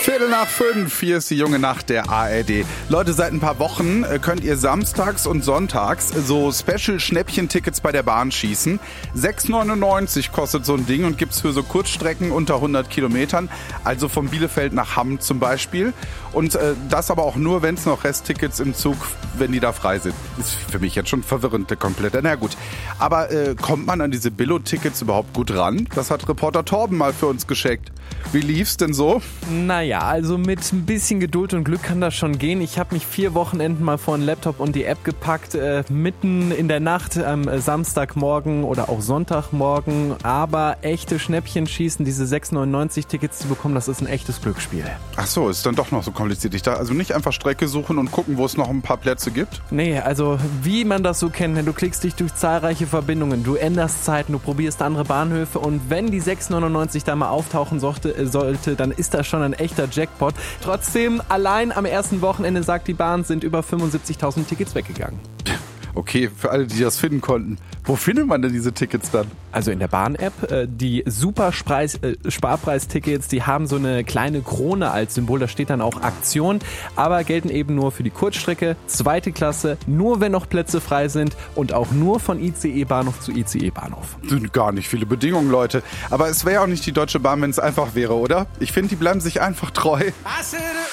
4:15, hier ist die junge Nacht der ARD. Leute, seit ein paar Wochen könnt ihr samstags und sonntags so Special-Schnäppchen-Tickets bei der Bahn schießen. 6,99 kostet so ein Ding und gibt's für so Kurzstrecken unter 100 Kilometern, also von Bielefeld nach Hamm zum Beispiel. Und das aber auch nur, wenn es noch Resttickets im Zug, wenn die da frei sind. Ist für mich jetzt schon verwirrend, komplett. Na gut, aber kommt man an diese Billo-Tickets überhaupt gut ran? Das hat Reporter Torben mal für uns gescheckt. Wie lief's denn so? Naja, also mit ein bisschen Geduld und Glück kann das schon gehen. Ich habe mich 4 Wochenenden mal vor den Laptop und die App gepackt, mitten in der Nacht am Samstagmorgen oder auch Sonntagmorgen. Aber echte Schnäppchen schießen, diese 6,99 Tickets zu bekommen, das ist ein echtes Glücksspiel. Ach so, ist dann doch noch so kompliziert. Ich dachte, also nicht einfach Strecke suchen und gucken, wo es noch ein paar Plätze gibt? Nee, also wie man das so kennt, du klickst dich durch zahlreiche Verbindungen, du änderst Zeiten, du probierst andere Bahnhöfe und wenn die 6,99 da mal auftauchen sollte, dann ist das schon ein echter Jackpot. Trotzdem, allein am ersten Wochenende, sagt die Bahn, sind über 75.000 Tickets weggegangen. Okay, für alle, die das finden konnten. Wo findet man denn diese Tickets dann? Also in der Bahn-App, die Sparpreistickets, die haben so eine kleine Krone als Symbol, da steht dann auch Aktion, aber gelten eben nur für die Kurzstrecke, 2. Klasse, nur wenn noch Plätze frei sind und auch nur von ICE-Bahnhof zu ICE-Bahnhof. Sind gar nicht viele Bedingungen, Leute. Aber es wäre auch nicht die Deutsche Bahn, wenn es einfach wäre, oder? Ich finde, die bleiben sich einfach treu.